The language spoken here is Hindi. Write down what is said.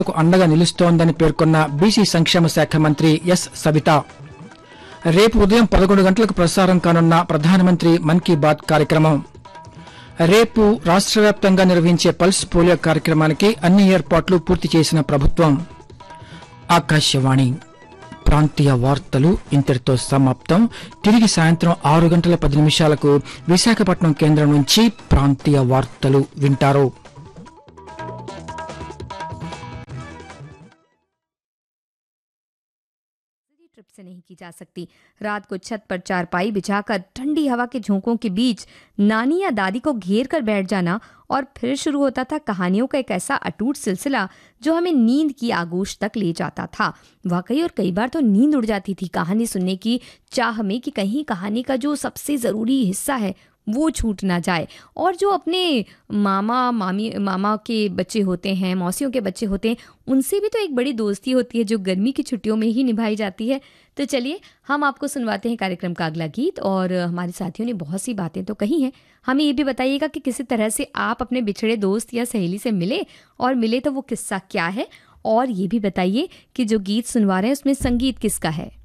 అండగా నిలుస్తోందని పేర్కొన్న బీసీ సంక్షేమ శాఖ మంత్రి ఎస్ సవిత రేపు ఉదయం 11 గంటలకు ప్రసారం కానున్న ప్రధానమంత్రి మన్ కీ బాత్ కార్యక్రమం రేపు రాష్ట్ర వ్యాప్తంగా నిర్వహించే పల్స్ పోలియో కార్యక్రమానికి అన్ని ఏర్పాట్లు పూర్తి చేసిన ప్రభుత్వం. ఆకాశవాణి ప్రాంతీయ వార్తలు ఇంతటితో సమాప్తం. తిరిగి సాయంత్రం 6:10 విశాఖపట్నం కేంద్రం నుంచి ప్రాంతీయ వార్తలు వింటారు. ट्रिप से नहीं की जा सकती. रात को छत पर चारपाई बिछाकर ठंडी हवा के झोंकों के बीच नानी या दादी को घेर कर बैठ जाना और फिर शुरू होता था कहानियों का एक ऐसा अटूट सिलसिला जो हमें नींद की आगोश तक ले जाता था. वाकई और कई बार तो नींद उड़ जाती थी कहानी सुनने की चाह में कि कहीं कहानी का जो सबसे ज़रूरी हिस्सा है वो छूट ना जाए. और जो अपने मामा के बच्चे होते हैं, मौसियों के बच्चे होते हैं, उनसे भी तो एक बड़ी दोस्ती होती है जो गर्मी की छुट्टियों में ही निभाई जाती है. तो चलिए हम आपको सुनवाते हैं कार्यक्रम का अगला गीत. और हमारे साथियों ने बहुत सी बातें तो कही हैं. हमें ये भी बताइएगा कि किसी तरह से आप अपने बिछड़े दोस्त या सहेली से मिले, और मिले तो वो किस्सा क्या है. और ये भी बताइए कि जो गीत सुनवा रहे हैं उसमें संगीत किसका है.